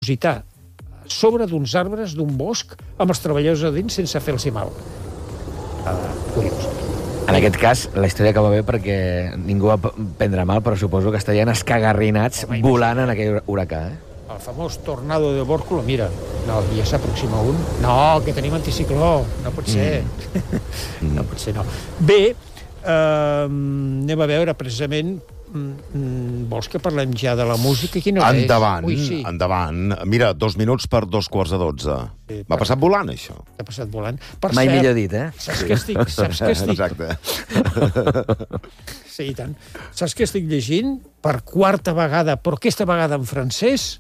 dipositar a sobre d'uns arbres d'un bosc amb els treballadors a dins sense fer-los mal. Curiós. En aquest cas, la història acaba bé perquè ningú va prendre mal, però suposo que estarien escagarrinats volant en aquell huracà, El famós tornado de Bórcula, mira, no, ja s'aproxima un. No, que tenim anticicló, no pot ser. No pot ser, no. Bé, anem a veure precisament... vols que parlem ja de la música? Quina hora Endavant, és? Ui, sí. endavant. Mira, 2 minuts per 2:45. Sí, M'ha passat volant, això. T'ha passat volant. Per Mai cert, millor dit, Saps què estic... Exacte. Sí, i tant. Saps què estic llegint? Per quarta vegada, però aquesta vegada en francès,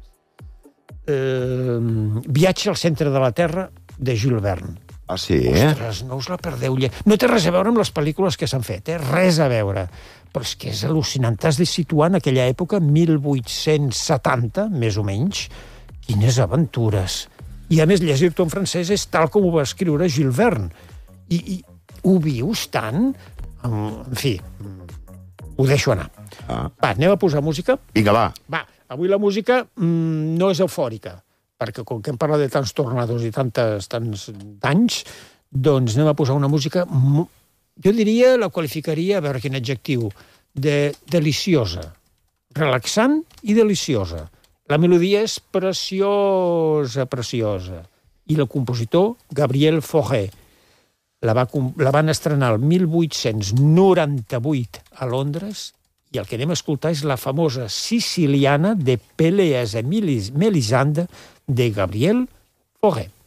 Viatge al centre de la Terra, de Jules Verne. Ah, sí? Ostres, no us la perdeu. No té res a veure amb les pel·lícules que s'han fet, res a veure. Però és que és al·lucinant. T'has de situar en aquella època, 1870, més o menys, quines aventures. I a més, llegir-t'ho en francès és tal com ho va escriure Jules Verne. I ho vius tant... En fi, ho deixo anar. Va, anem a posar música? Vinga, va. Va, avui la música no és eufòrica, perquè com que hem parlat de tants tornados i tants danys, doncs anem a posar una música, jo diria, la qualificaria, a veure quin adjectiu, de deliciosa, relaxant i deliciosa. La melodia és preciosa, preciosa. I el compositor, Gabriel Fauré, la van estrenar el 1898 a Londres, i el que anem a escoltar és la famosa Siciliana de Péléas et Mélisande de Gabriel Fauré.